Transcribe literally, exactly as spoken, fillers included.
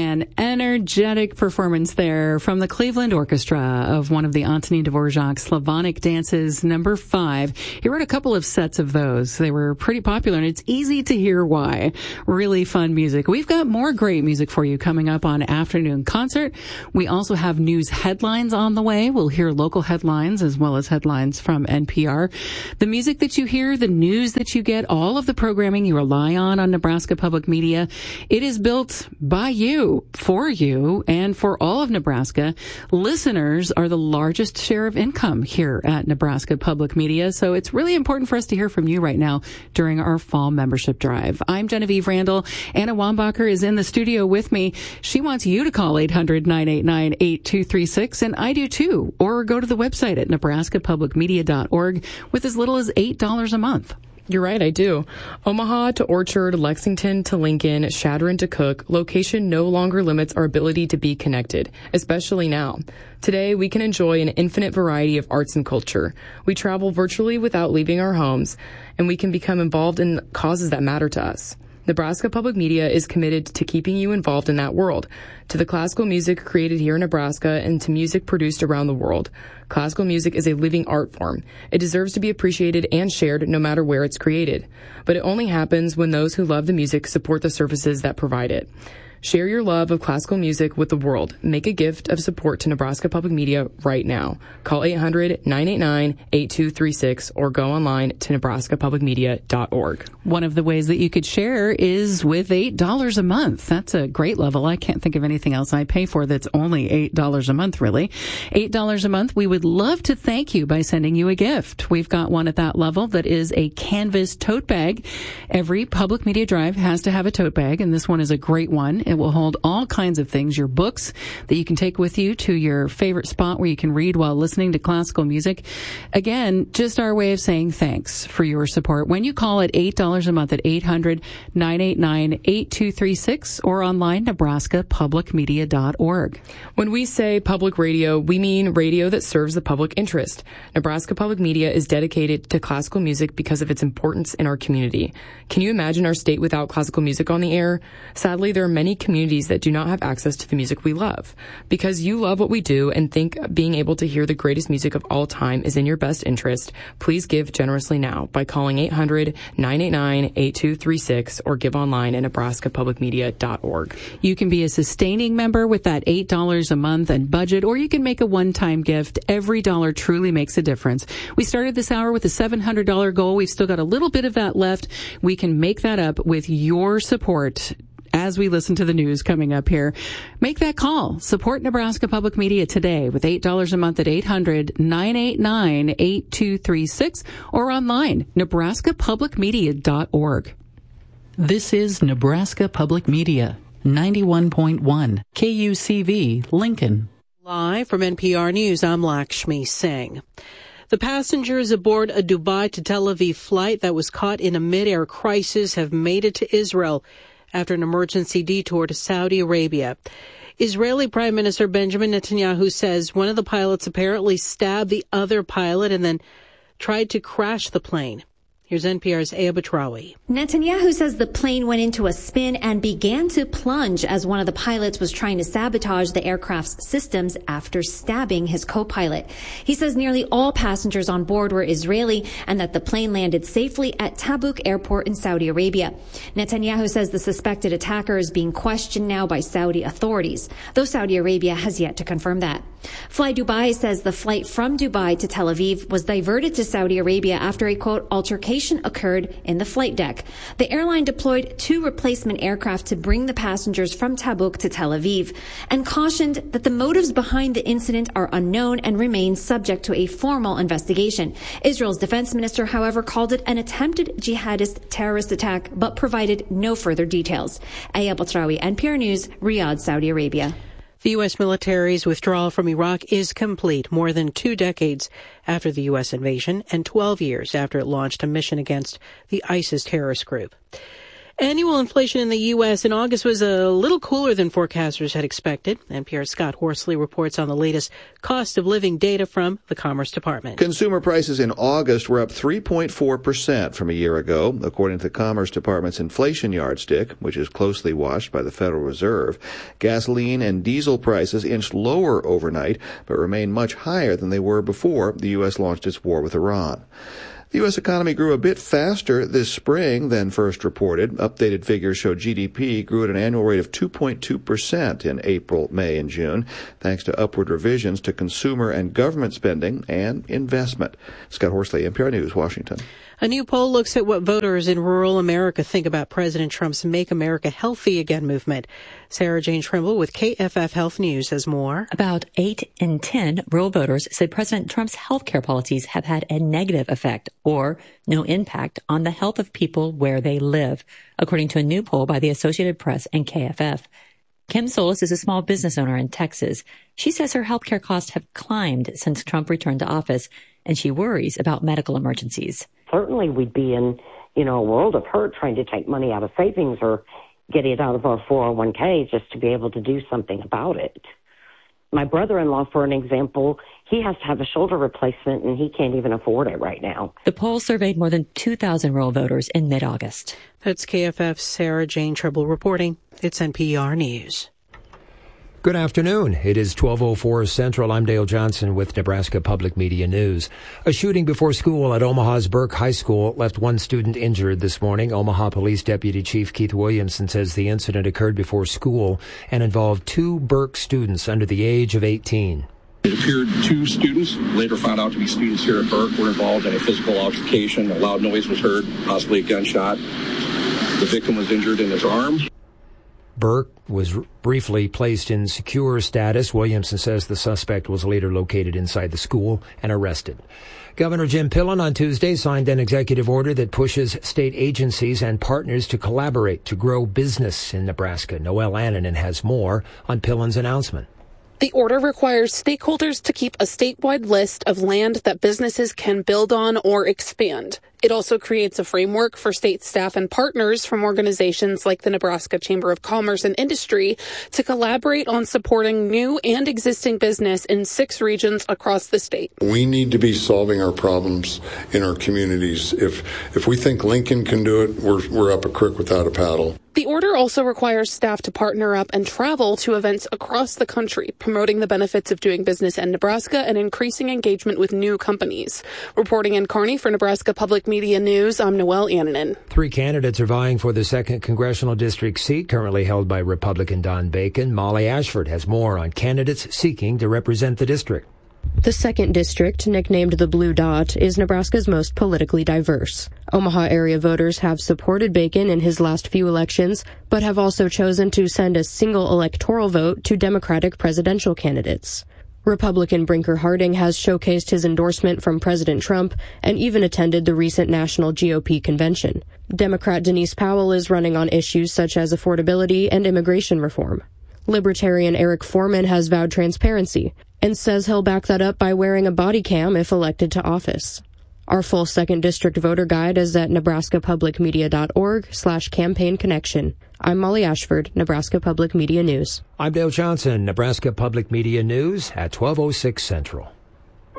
An energetic performance there from the Cleveland Orchestra of one of the Antoni Dvorak's Slavonic dances, number five. He wrote a couple of sets of those. They were pretty popular, and it's easy to hear why. Really fun music. We've got more great music for you coming up on Afternoon Concert. We also have news headlines on the way. We'll hear local headlines as well as headlines from N P R. The music that you hear, the news that you get, all of the programming you rely on on Nebraska Public Media, it is built by you, for you, and for all of Nebraska. Listeners are the largest share of income here at Nebraska Public Media, so it's really important for us to hear from you right now during our fall membership drive. I'm Genevieve Randall. Anna Wambacher is in the studio with me. She wants you to call eight hundred, nine eight nine, eight two three six, and I do too, or go to the website at nebraska public media dot org with as little as eight dollars a month. You're right, I do. Omaha to Orchard, Lexington to Lincoln, Chadron to Cook, location no longer limits our ability to be connected, especially now. Today, we can enjoy an infinite variety of arts and culture. We travel virtually without leaving our homes, and we can become involved in causes that matter to us. Nebraska Public Media is committed to keeping you involved in that world, to the classical music created here in Nebraska and to music produced around the world. Classical music is a living art form. It deserves to be appreciated and shared no matter where it's created. But it only happens when those who love the music support the services that provide it. Share your love of classical music with the world. Make a gift of support to Nebraska Public Media right now. Call eight hundred, nine eight nine, eight two three six or go online to nebraska public media dot org. One of the ways that you could share is with eight dollars a month. That's a great level. I can't think of anything else I pay for that's only eight dollars a month, really. eight dollars a month. We would love to thank you by sending you a gift. We've got one at that level that is a canvas tote bag. Every Public Media Drive has to have a tote bag, and this one is a great one. It will hold all kinds of things, your books that you can take with you to your favorite spot where you can read while listening to classical music. Again, just our way of saying thanks for your support. When you call at eight dollars a month at eight hundred, nine eight nine, eight two three six or online nebraska public media dot org. When we say public radio, we mean radio that serves the public interest. Nebraska Public Media is dedicated to classical music because of its importance in our community. Can you imagine our state without classical music on the air? Sadly, there are many communities that do not have access to the music we love. Because you love what we do and think being able to hear the greatest music of all time is in your best interest, please give generously now by calling eight hundred, nine eight nine, eight two three six or give online at nebraska public media dot org. You can be a sustaining member with that eight dollars a month and budget, or you can make a one-time gift. Every dollar truly makes a difference. We started this hour with a seven hundred dollars goal. We've still got a little bit of that left. We can make that up with your support as we listen to the news coming up here. Make that call. Support Nebraska Public Media today with eight dollars a month at eight hundred, nine eight nine, eight two three six or online, nebraska public media dot org. This is Nebraska Public Media, ninety-one point one, K U C V, Lincoln. Live from N P R News, I'm Lakshmi Singh. The passengers aboard a Dubai to Tel Aviv flight that was caught in a mid-air crisis have made it to Israel after an emergency detour to Saudi Arabia. Israeli Prime Minister Benjamin Netanyahu says one of the pilots apparently stabbed the other pilot and then tried to crash the plane. Here's N P R's Aya Batrawi. Netanyahu says the plane went into a spin and began to plunge as one of the pilots was trying to sabotage the aircraft's systems after stabbing his co-pilot. He says nearly all passengers on board were Israeli and that the plane landed safely at Tabuk Airport in Saudi Arabia. Netanyahu says the suspected attacker is being questioned now by Saudi authorities, though Saudi Arabia has yet to confirm that. Fly Dubai says the flight from Dubai to Tel Aviv was diverted to Saudi Arabia after a, quote, altercation occurred in the flight deck. The airline deployed two replacement aircraft to bring the passengers from Tabuk to Tel Aviv and cautioned that the motives behind the incident are unknown and remain subject to a formal investigation. Israel's defense minister, however, called it an attempted jihadist terrorist attack but provided no further details. Aya Batrawi, N P R News, Riyadh, Saudi Arabia. The U S military's withdrawal from Iraq is complete more than two decades after the U S invasion and twelve years after it launched a mission against the ISIS terrorist group. Annual inflation in the U S in August was a little cooler than forecasters had expected. N P R's Scott Horsley reports on the latest cost of living data from the Commerce Department. Consumer prices in August were up three point four percent from a year ago, according to the Commerce Department's inflation yardstick, which is closely watched by the Federal Reserve. Gasoline and diesel prices inched lower overnight, but remain much higher than they were before the U S launched its war with Iran. The U S economy grew a bit faster this spring than first reported. Updated figures show G D P grew at an annual rate of two point two percent in April, May, and June, thanks to upward revisions to consumer and government spending and investment. Scott Horsley, N P R News, Washington. A new poll looks at what voters in rural America think about President Trump's Make America Healthy Again movement. Sarah Jane Trimble with K F F Health News has more. About eight in ten rural voters say President Trump's health care policies have had a negative effect or no impact on the health of people where they live, according to a new poll by the Associated Press and K F F. Kim Solis is a small business owner in Texas. She says her health care costs have climbed since Trump returned to office, and she worries about medical emergencies. Certainly we'd be in, you know, a world of hurt trying to take money out of savings or get it out of our four oh one k just to be able to do something about it. My brother-in-law, for an example, he has to have a shoulder replacement and he can't even afford it right now. The poll surveyed more than two thousand rural voters in mid-August. That's K F F's Sarah Jane Trimble reporting. It's N P R News. Good afternoon. It is twelve oh four Central. I'm Dale Johnson with Nebraska Public Media News. A shooting before school at Omaha's Burke High School left one student injured this morning. Omaha Police Deputy Chief Keith Williamson says the incident occurred before school and involved two Burke students under the age of eighteen. It appeared two students, later found out to be students here at Burke, were involved in a physical altercation. A loud noise was heard, possibly a gunshot. The victim was injured in his arm. Burke was r- briefly placed in secure status. Williamson says the suspect was later located inside the school and arrested. Governor Jim Pillen on Tuesday signed an executive order that pushes state agencies and partners to collaborate to grow business in Nebraska. Noelle Annanen has more on Pillen's announcement. The order requires stakeholders to keep a statewide list of land that businesses can build on or expand. It also creates a framework for state staff and partners from organizations like the Nebraska Chamber of Commerce and Industry to collaborate on supporting new and existing business in six regions across the state. We need to be solving our problems in our communities. If if we think Lincoln can do it, we're we're up a creek without a paddle. The order also requires staff to partner up and travel to events across the country, promoting the benefits of doing business in Nebraska and increasing engagement with new companies. Reporting in Kearney for Nebraska Public Media News, I'm Noelle Annanen. Three candidates are vying for the second congressional district seat currently held by Republican Don Bacon. Molly Ashford has more on candidates seeking to represent the district. The second district, nicknamed the Blue Dot, is Nebraska's most politically diverse. Omaha area voters have supported Bacon in his last few elections, but have also chosen to send a single electoral vote to Democratic presidential candidates. Republican Brinker Harding has showcased his endorsement from President Trump and even attended the recent national G O P convention. Democrat Denise Powell is running on issues such as affordability and immigration reform. Libertarian Eric Foreman has vowed transparency and says he'll back that up by wearing a body cam if elected to office. Our full second district voter guide is at nebraskapublicmedia.org slash campaign connection. I'm Molly Ashford, Nebraska Public Media News. I'm Dale Johnson, Nebraska Public Media News at twelve oh six Central.